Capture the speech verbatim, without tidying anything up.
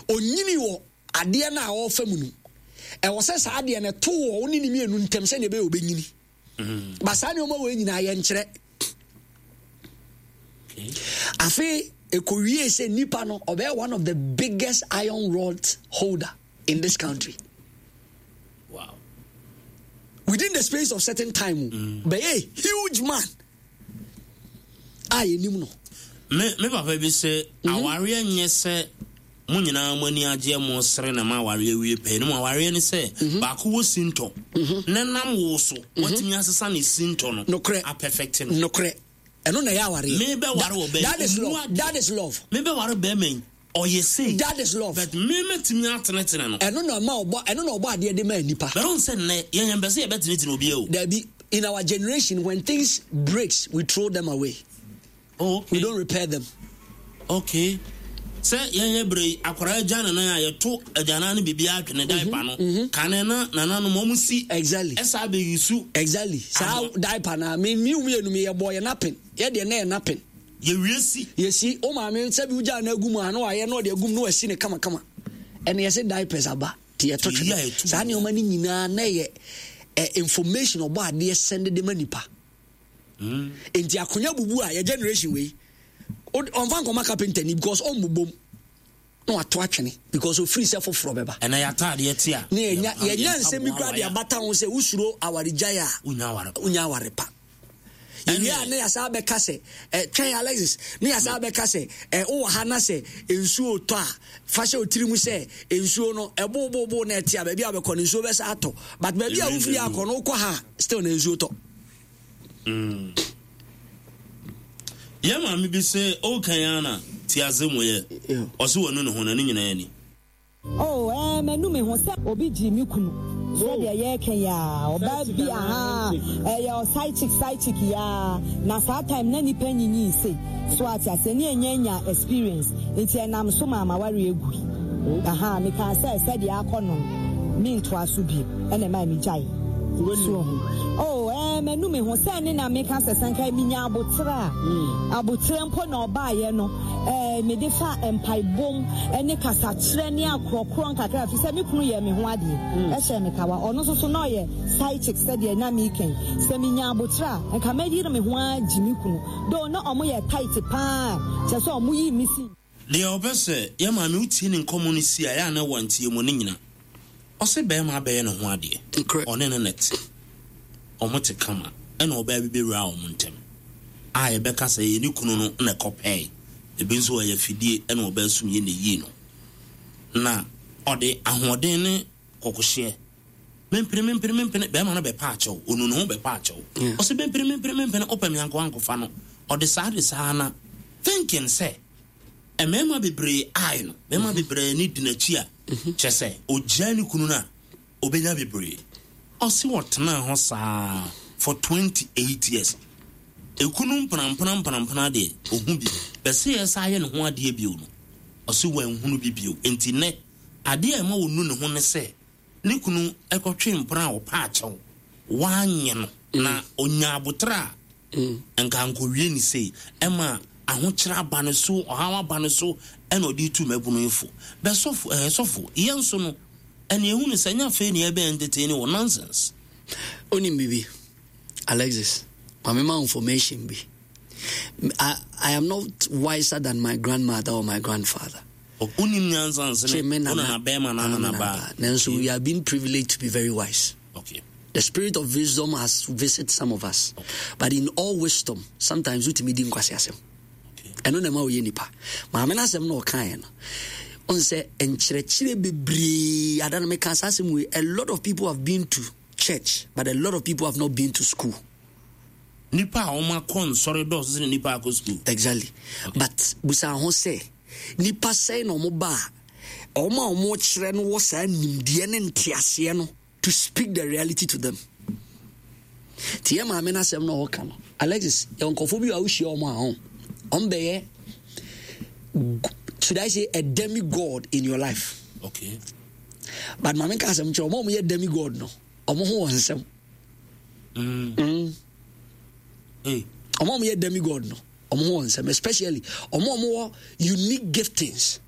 onyini wo ade na wo fa mu no e wo se sa ade na to wo oni ni mienu ntem se ne be obenyini mhm ba sa ne o ma wo nyina ye nkyere okay afi ekowie se nipa no obe one of the biggest iron rod holder in this country. Wow. Within the space of certain time mm. but a huge man I nim no me me papa bi say aware nye say mo nyina mo ani age mo sere na ma aware wie pe no aware ni say ba ko wo sinto na nam wo so watimi asesa na sinto no no kre a perfect no no kre eno na ya aware me be ware wo be that is love that is love me be ware be men or you say that is love but me metimi atenetene no eno na ma obo eno na obo ade de ma nipa but don't say na yen yen be say e betenetene obi e o there be in our generation when things breaks we throw them away. Oh, okay. We don't repair them. Okay. Say yen yebre akwara jana na ya to ajana ne bibia atwene diaper no kanena nana no momusi exactly esa be yusu exactly sa diaper na me mi umi enu me ye boy napping ye de na ye napping ye wiesi yesi o ma me se bi uja na agum ano aye no de agum no asi ne kama kama ene ye se diapers aba ti ye to sa ne o ma ni nyina na ye information obo ade send de manipa mm enti akonya bubu a ye generation we on van koma carpenter ni because on bubom no ato atwene because of free self for beba and ya tade ye tia ne nya ye nya se mi kra de abata ho se usuro awarijaya unya aware unya aware pa ye ya ne ya sa be kase eh twen Alexis ne ya sa be kase eh o ha na se ensuo to a fa se otiri mu se ensuo no ebo bo bo na tia ba bia be ko ensuo be sa ato but ba bia ufiri akọ no ko ha still na ensuo to mm yeah mama bi say o kanyana ti azemu ye o so wonu no ho na ni nyina ani oh eh menu me ho se obi ji mi kunu so de ye kanya oba bi aha eh your side chick side chick ya na sa time na ni panyini say so ati ase ni enyanya experience nti na so mama ware egu aha me kan say say de akono mi nto aso bi ene ma mi jai oh eh menu me ho se ni na me kan sesanka mi nya abotra abotra mpo na oba ye no eh me de fa empire bom ene kasa kire ni akrokro nkakra fi se me kunu ye me ho ade e she me kawa ono so so no ye side chick se de na me ken se mi nya abotra enka me di me ho agi me kunu do na omo ye tight pa che so omo yi mi si le obese ye ma me uti ni community aya na wantie mo ni nyina ose be ma be no ho ade one no net omote kama ena oba bi bewura omontem a ye be ka say ye ni kunu no na kopei e bi nso ya fidie ena oba sum ye na yi no na ode ahoden ne kokohye mempere mempere mempere be ma na be pa acho onu no be pa acho ose mempere mempere mempere opam yanko anko fa no ode sa de sa na thinking say e mema bebre ai no mema bebre ni dinachi a chese ojani kunu na obenya bebre osi wotna ho saa for twenty-eight years ekunu mpana mpana mpana mpana de ohu bi bese yesa aye ne ho ade bi o no osi wan hunu bi bi o enti ne ade e ma wonu ne ho ne se ne kunu ekotwe mpana wo pa achew wanye no na onya abotra enka nkowie ni sei ema ahokyera ba ne so ohawa ba ne so ena odi tu mabunu info be sofo eh sofo yenso no ene ehu ne sanya fe ne ebe entertain wo nonsense oni bibi Alexis mamema information bi I, I am not wiser than my grandmother or my grandfather oni nyansanse ne ona na be ma na na ba so we have been privileged to be very wise. Okay. The spirit of wisdom has visited some of us. Okay. But in all wisdom sometimes utimi di nkwase asem eno na ma wo yenipa ma me na asem na o kan no on say enkyerechire bebre adana me kan asem we a lot of people have been to church but a lot of people have not been to school. Nipa o ma kon sorry dos ni nipa ko school exactly. Okay. But busa ho say nipa say no mo ba o ma o mo kire no wo sa nimdie ne ntiase no to speak the reality to them. Tie ma me na asem no o kan Alexis yon kofo bi a wo hia o mo ahon Ombeye, should I say a demigod in your life? Okay. But my menka sem cho mo mo ye demigod no. Omo ho wonsem. Mm. Mm. Hey. Omo mo ye demigod no. Omo ho wonsem especially omo mo unique giftings.